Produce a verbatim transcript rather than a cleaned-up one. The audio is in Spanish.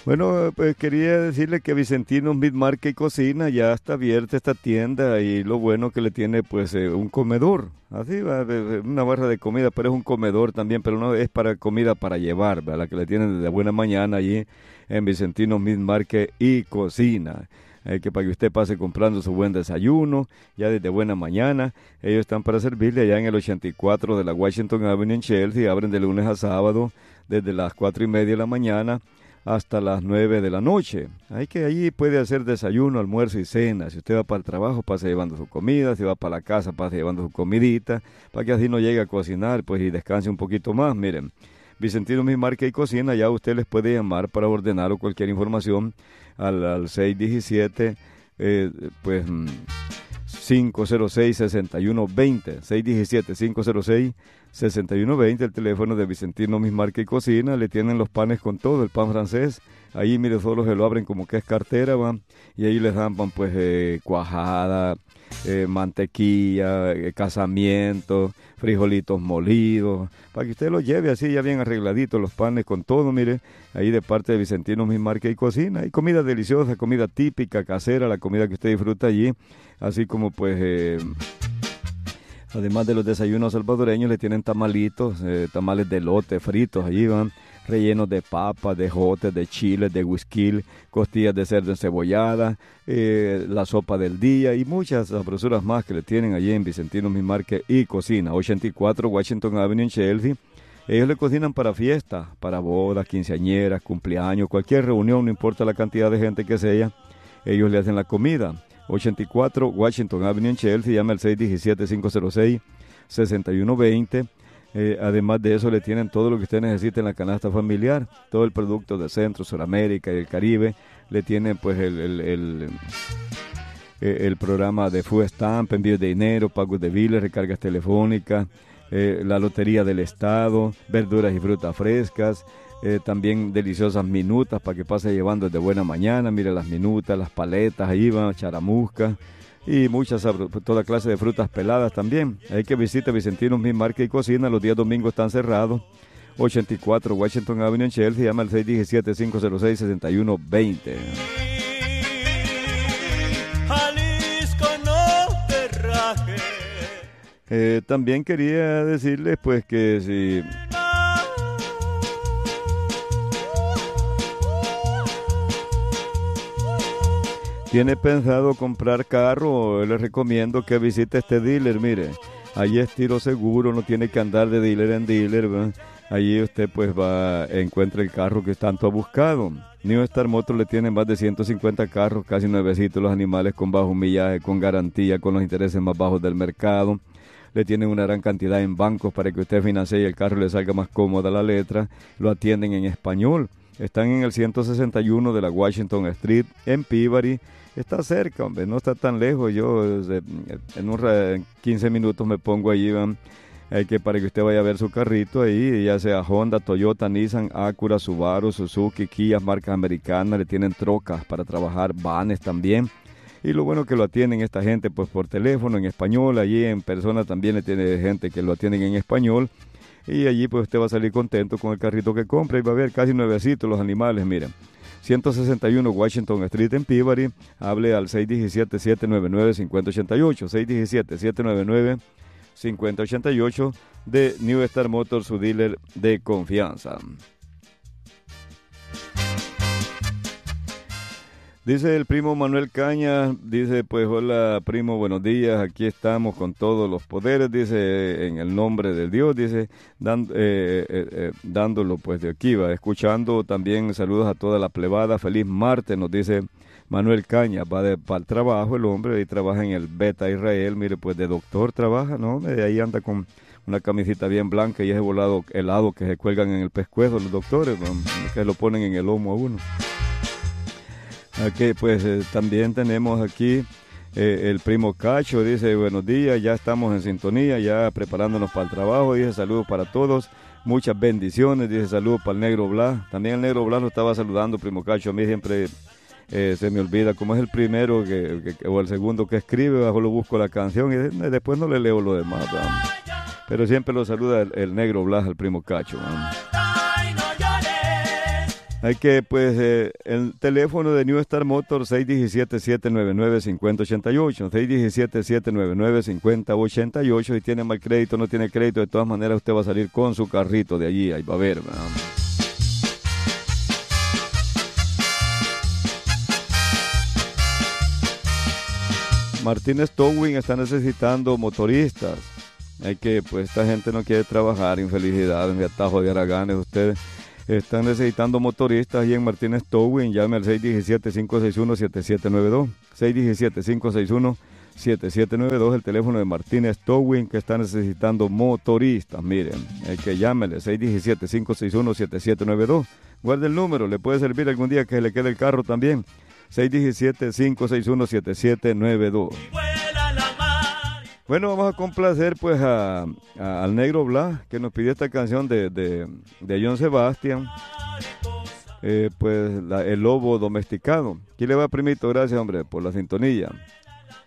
Bueno, pues quería decirle que Vicentino Meat Market y Cocina ya está abierta esta tienda y lo bueno que le tiene pues eh, un comedor, así va, de- de una barra de comida, pero es un comedor también, pero no es para comida para llevar, ¿verdad? La que le tienen desde buena mañana allí en Vicentino Meat Market y Cocina. Eh, que para que usted pase comprando su buen desayuno, ya desde buena mañana. Ellos están para servirle allá en el ochenta y cuatro de la Washington Avenue en Chelsea. Abren de lunes a sábado desde las cuatro y media de la mañana hasta las nueve de la noche. Hay que allí puede hacer desayuno, almuerzo y cena. Si usted va para el trabajo, pase llevando su comida. Si va para la casa, pase llevando su comidita, para que así no llegue a cocinar, pues y descanse un poquito más. Miren, Vicentino Mi Marca y Cocina, ya usted les puede llamar para ordenar o cualquier información al, al seis uno siete, eh, pues mm, cinco cero seis, seis uno dos cero, seis uno siete, cinco cero seis, seis uno dos cero, el teléfono de Vicentino Mis Marca y Cocina. Le tienen los panes con todo, el pan francés. Ahí, mire, solo se lo abren como que es cartera, van, y ahí les dan pan, pues, eh, cuajada, eh, mantequilla, eh, casamiento, frijolitos molidos, para que usted los lleve así ya bien arregladitos, los panes con todo, mire, ahí de parte de Vicentino Mi Marca y Cocina. Y comida deliciosa, comida típica, casera, la comida que usted disfruta allí, así como pues... Eh, además de los desayunos salvadoreños, le tienen tamalitos, eh, tamales de elote fritos, allí van, rellenos de papa, de jotes, de chile, de whisky, costillas de cerdo encebollada, eh, la sopa del día y muchas sabrosuras más que le tienen allí en Vicentino Mi Marca y Cocina, ochenta y cuatro Washington Avenue en Chelsea. Ellos le cocinan para fiestas, para bodas, quinceañeras, cumpleaños, cualquier reunión, no importa la cantidad de gente que sea, ellos le hacen la comida. ochenta y cuatro Washington Avenue en Chelsea, llama al seis uno siete, cinco cero seis, seis uno dos cero. Eh, además de eso, le tienen todo lo que usted necesita en la canasta familiar, todo el producto de Centro, Sudamérica y el Caribe. Le tienen pues el, el, el, eh, el programa de Food Stamp, envíos de dinero, pagos de biles, recargas telefónicas, eh, la lotería del estado, verduras y frutas frescas. Eh, también deliciosas minutas para que pase llevando de buena mañana. Mire las minutas, las paletas, ahí van, charamuscas y muchas, toda clase de frutas peladas también. Hay que visitar Vicentino Mi Marca y Cocina, los días domingos están cerrados. ochenta y cuatro Washington Avenue en Chelsea, llama al seis uno siete, cinco cero seis, seis uno dos cero. Jalisco, no te rajes. Eh, también quería decirles pues que si... ¿tiene pensado comprar carro? Les recomiendo que visite este dealer, mire. Allí es tiro seguro, no tiene que andar de dealer en dealer, ¿verdad? Allí usted pues va, encuentra el carro que tanto ha buscado. New Star Motors le tiene más de ciento cincuenta carros, casi nuevecitos, los animales con bajo millaje, con garantía, con los intereses más bajos del mercado. Le tienen una gran cantidad en bancos para que usted financie y el carro le salga más cómoda la letra. Lo atienden en español. Están en el ciento sesenta y uno de la Washington Street en Peabody. Está cerca, hombre, no está tan lejos. Yo en unos quince minutos me pongo allí, van, hay que para que usted vaya a ver su carrito ahí, ya sea Honda, Toyota, Nissan, Acura, Subaru, Suzuki, Kia, marcas americanas. Le tienen trocas para trabajar, vanes también. Y lo bueno que lo atienden esta gente pues por teléfono en español, allí en persona también le tiene gente que lo atienden en español. Y allí pues usted va a salir contento con el carrito que compra y va a ver casi nuevecitos los animales, miren. ciento sesenta y uno Washington Street en Peabody. Hable al seis uno siete, siete nueve nueve, cinco cero ocho ocho, seis uno siete, siete nueve nueve, cinco cero ocho ocho de New Star Motors, su dealer de confianza. Dice el primo Manuel Caña, dice pues hola primo, buenos días, aquí estamos con todos los poderes, dice en el nombre de Dios, dice dando, eh, eh, eh, dándolo pues de aquí, va escuchando también, saludos a toda la plebada, feliz martes, nos dice Manuel Caña, va de, para el trabajo el hombre, ahí trabaja en el Beta Israel, mire pues de doctor trabaja, ¿no? Ahí anda con una camisita bien blanca y ese volado helado que se cuelgan en el pescuezo los doctores, ¿no? Que lo ponen en el lomo a uno. Aquí pues eh, también tenemos aquí eh, el primo Cacho, dice buenos días, ya estamos en sintonía, ya preparándonos para el trabajo, dice saludos para todos, muchas bendiciones, dice saludos para el Negro Blas, también el Negro Blas lo estaba saludando, primo Cacho, a mí siempre eh, se me olvida como es el primero que, que, o el segundo que escribe, bajo lo busco la canción y de, después no le leo lo demás, ¿verdad? Pero siempre lo saluda el, el Negro Blas, el primo Cacho, ¿verdad? Hay que, pues, eh, el teléfono de New Star Motors, seis uno siete, siete nueve nueve, cinco cero ocho ocho, seis uno siete, siete nueve nueve, cinco cero ocho ocho, si tiene mal crédito, no tiene crédito, de todas maneras usted va a salir con su carrito de allí, ahí va a ver, ¿verdad? Martínez Towing está necesitando motoristas. Hay que, pues, esta gente no quiere trabajar, infelicidad, en el atajo de Araganes, ustedes están necesitando motoristas y en Martínez Towing, llame al seis uno siete, cinco seis uno, siete siete nueve dos, seis uno siete, cinco seis uno, siete siete nueve dos, el teléfono de Martínez Towing que está necesitando motoristas, miren, hay que llámele, seis uno siete, cinco seis uno, siete siete nueve dos, guarde el número, le puede servir algún día que se le quede el carro también, seis uno siete, cinco seis uno, siete siete nueve dos. Bueno, vamos a complacer pues a, a- al Negro Blas, que nos pidió esta canción de, de, de John Sebastián, eh, pues la- El Lobo Domesticado. Aquí le va, primito, gracias hombre por la sintonía.